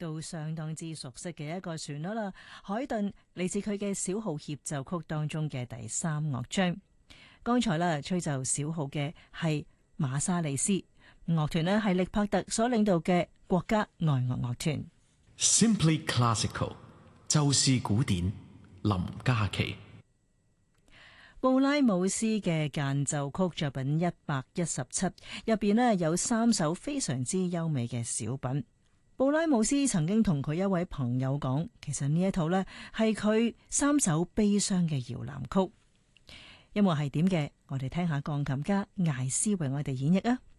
都相當之熟悉嘅一個旋律啦。海頓嚟自佢嘅小號協奏曲當中嘅第3樂章。剛才啦吹奏小號嘅係馬沙利斯，樂團呢係力柏特所領導嘅國家愛樂樂團。 Simply Classical 就是古典，林嘉琪。 布拉姆斯嘅間奏曲作品117入邊呢有3首非常之優美嘅小品。布拉姆斯曾經同佢一位朋友講，其實呢一套呢係佢3首悲傷嘅搖籃曲。音樂係點嘅？我哋聽下鋼琴家艾斯為我哋演繹啊！